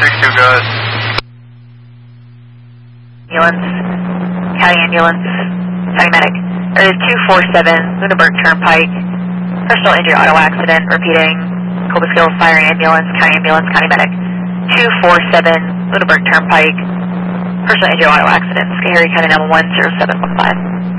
362, go ahead. Ambulance, county ambulance, county medic. It is 247 Lunenburg Turnpike. Personal injury auto accident, repeating. Cobus Hills Fire Ambulance, county medic. 247 Lunenburg Turnpike. Personal injury auto accident. Schoharie County 911 0715.